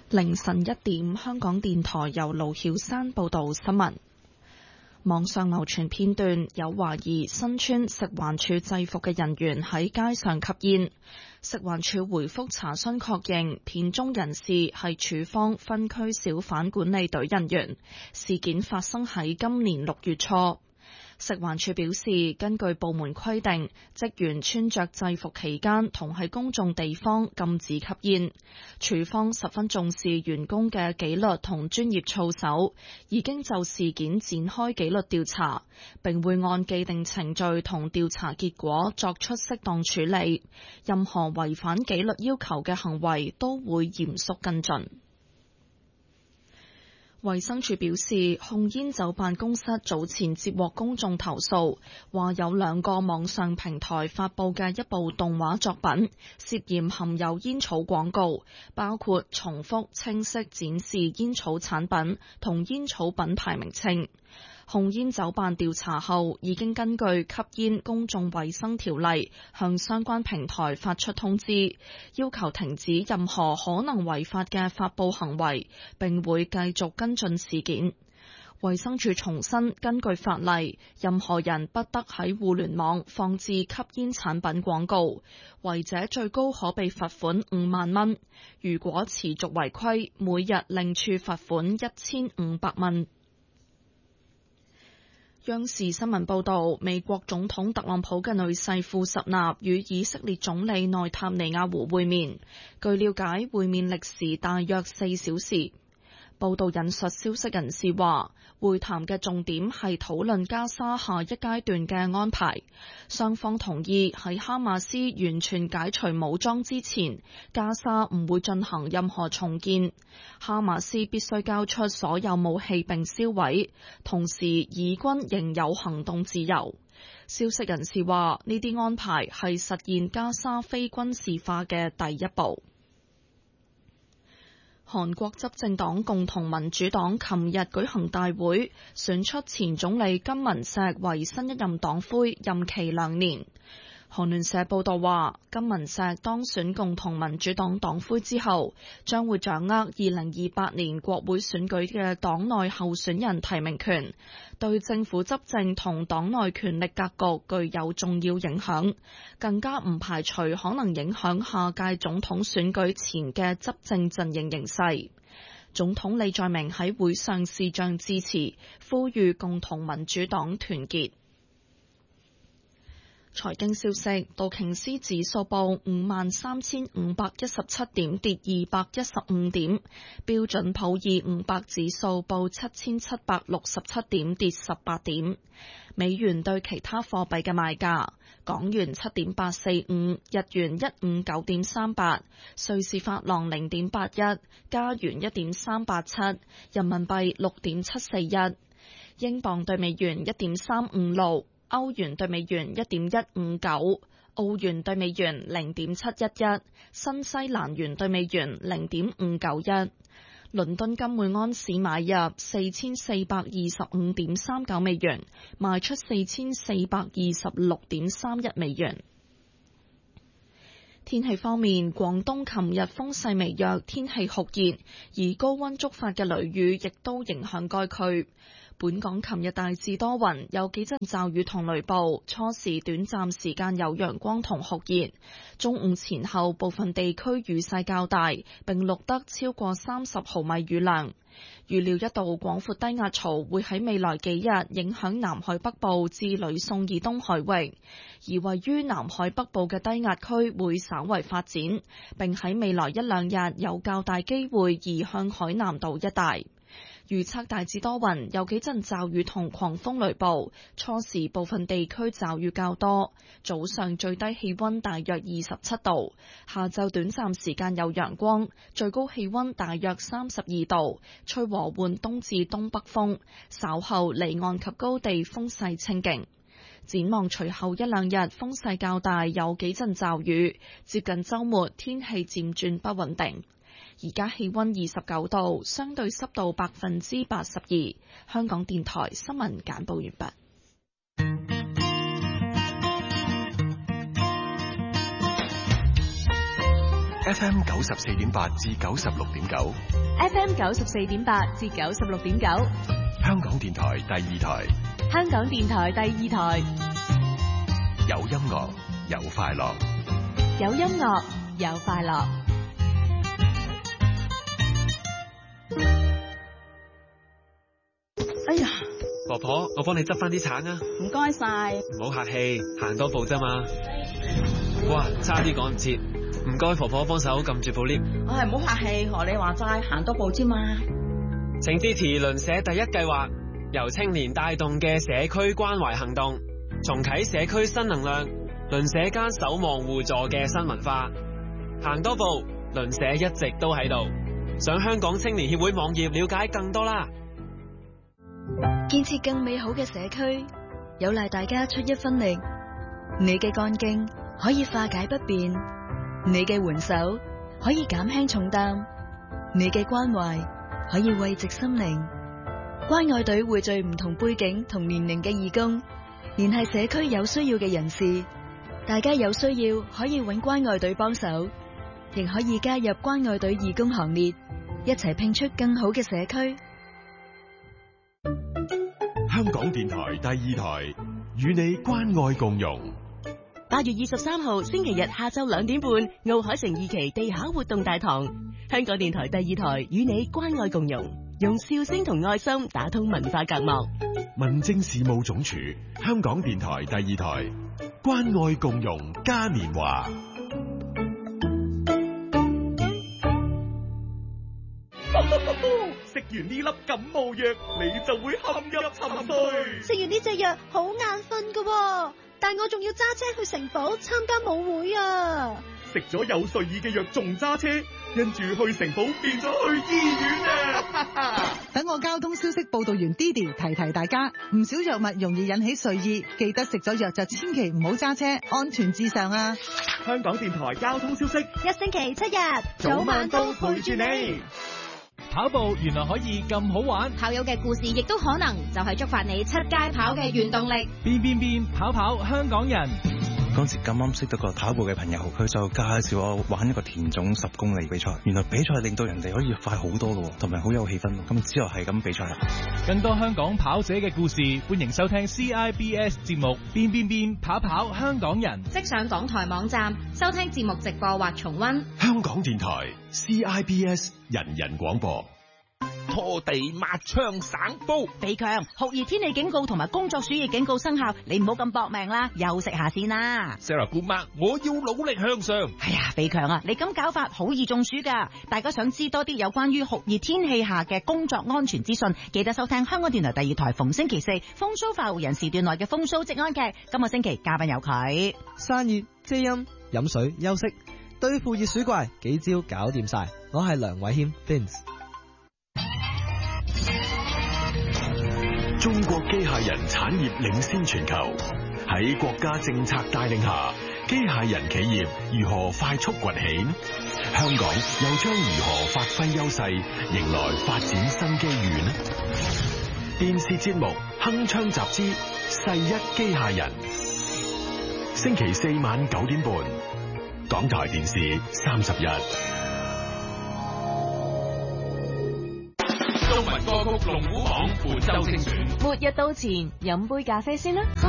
凌晨1點，香港電台由盧曉山報道新聞。網上流傳片段，有懷疑身穿食環署制服嘅人員喺街上吸煙。食環署回覆查詢確認，片中人士係署方分區小販管理隊人員。事件發生喺今年6月初。食環署表示，根據部門規定，職員穿着制服期間同喺公眾地方禁止吸煙。署方十分重視員工嘅紀律同專業操守，已經就事件展開紀律調查，並會按既定程序同調查結果作出適當處理。任何違反紀律要求嘅行為都會嚴肅跟進。衛生署表示，控煙酒辦公室早前接獲公眾投訴，話有2個網上平台發布嘅一部動畫作品涉嫌含有煙草廣告，包括重複清晰展示煙草產品同煙草品牌名稱。控煙酒辦調查後，已經根據吸煙公眾衛生條例向相關平台發出通知，要求停止任何可能違法嘅發佈行為，並會繼續跟進事件。衛生署重申，根據法例，任何人不得喺互聯網放置吸煙產品廣告，違者最高可被罰款5萬蚊。如果持續違規，每日另處罰款1500蚊。央視新聞報道，美國總統特朗普嘅女婿庫什納與以色列總理內塔尼亞胡會面。據了解，會面歷時大約4小時。報道引述消息人士話，會談嘅重點係討論加沙下一階段嘅安排。雙方同意喺哈馬斯完全解除武裝之前，加沙唔會進行任何重建。哈馬斯必須交出所有武器並銷毀，同時以軍仍有行動自由。消息人士話，呢啲安排係實現加沙非軍事化嘅第一步。韓國執政黨共同民主黨琴日舉行大會，選出前總理金文錫為新一任黨魁，任期2年。韓聯社報道話，金文錫當選共同民主黨黨魁之後，將會掌握2028年國會選舉嘅黨內候選人提名權，對政府執政同黨內權力格局具有重要影響，更加唔排除可能影響下屆總統選舉前嘅執政陣營形勢。總統李在明喺會上視像致辭，呼籲共同民主黨團結。財經消息，道瓊斯指數報53,517點，跌215點；標準普爾500指數報7,767點，跌18點。美元對其他貨幣嘅賣價：港元7.845，日元159.38，瑞士法郎0.81，加元1.387，人民幣6.741，英鎊對美元1.356。歐元對美元1.159，澳元對美元0.711，新西蘭元對美元0.591。倫敦金每安士買入4425.39美元，賣出4426.31美元。天氣方面，廣東琴日風勢微弱，天氣酷熱，而高溫觸發嘅雷雨亦都影響該區。本港琴日大致多雲，有幾陣驟雨同雷暴，初時短暫時間有陽光同酷熱，中午前後部分地區雨勢較大，並錄得超過30毫米雨量。預料一道廣闊低壓槽會喺未來幾日影響南海北部至呂宋以東海域，而位於南海北部嘅低壓區會稍為發展，並喺未來1-2日有較大機會移向海南島一帶。預測大致多雲，有幾陣驟雨同狂風雷暴，初時部分地區驟雨較多，早上最低氣溫大約27度，下晝短暫時間有陽光，最高氣溫大約32度，吹和緩東至東北風，稍後離岸及高地風勢清勁。展望隨後1-2日風勢較大，有幾陣驟雨，接近週末天氣漸轉不穩定。而家氣溫29度，相對濕度82%。香港電台新聞簡報完畢。 FM 94.8至96.9 ，FM 94.8至96.9， 香港電台第二台， 香港電台第二台， 有音樂，有快樂， 有音樂，有快樂。 哎呀， 婆婆，我幫你執翻啲橙啊！ 唔該晒。 唔好客氣，行多步啫嘛。哇，差啲趕唔切，唔該婆婆幫手撳住部 lift。 唉，唔好客氣，學你話齋，行多步啫嘛。 晴天池鄰舍第一計劃，由青年帶動嘅社區關懷行動，重啟社區新能量，鄰舍間守望互助嘅新文化。行多步，鄰舍一直都喺度。上香港青年協會網頁了解更多啦。 建設更美好嘅社區，有賴大家出一分力。你嘅幹勁可以化解不便，你嘅援手可以減輕重擔，你嘅關懷可以慰藉心靈。關愛隊匯聚唔同背景同年齡嘅義工，聯繫社區有需要嘅人士。大家有需要可以搵關愛隊幫手，亦可以加入關愛隊義工行列，一齊拼出更好嘅社區。 香港電台第二台，與你關愛共融。 8月23號星期日下晝2點半，奧海城2期地下活動大堂，香港電台第二台與你關愛共融，用笑聲同愛心打通文化隔膜。 民政事務總署，香港電台第二台，關愛共融嘉年華。 食完呢粒感冒藥，你就會陷入沉睡。 食完呢隻藥好眼瞓㗎，但我仲要揸車去城堡參加舞會啊！ 食咗有睡意嘅藥仲揸車，跟住去城堡變咗去醫院啊！ 等我交通消息報道員 Didi 提提大家，唔少藥物容易引起睡意，記得食咗藥就千祈唔好揸車，安全至上啊！ 香港電台交通消息， 一星期7日， 早晚都陪住你。 跑步原來可以咁好玩， 跑友嘅故事亦都可能就係觸發你出街跑嘅原動力。 變跑香港人。 嗰時咁啱識到個跑步嘅朋友，佢就介紹我玩一個田總10公里比賽。原來比賽令到人哋可以快好多嘅，同埋好有氣氛。咁之後係咁比賽啦。 更多香港跑者嘅故事，歡迎收聽 CIBS 節目變跑香港人。 即上港台網站收聽節目直播或重溫。 香港電台 CIBS 人人廣播。 拖地抹窗省煲。 肥強，酷熱天氣警告同埋工作暑熱警告生效，你唔好咁搏命啦，休息下先啦。 Sarah 姑媽，我要努力向上。 哎呀，肥強啊，你咁搞法好易中暑噶。大家想知多啲有關於酷熱天氣下嘅工作安全資訊，記得收聽香港電台第二台逢星期4風騷快活人時段內嘅風騷職安劇。今個星期嘉賓有佢。 散熱、遮陰、飲水、休息，對付熱暑怪，幾招搞掂晒。我係梁偉謙 Vince。 中國機械人產業領先全球，喺國家政策帶領下，機械人企業如何快速崛起？香港又將如何發揮優勢，迎來發展新機遇呢？電視節目《鏗鏘集之世一機械人》，星期4晚9點半，港台電視31。 中文歌曲龍虎榜本周精選， 末日到前，飲杯咖啡先啦。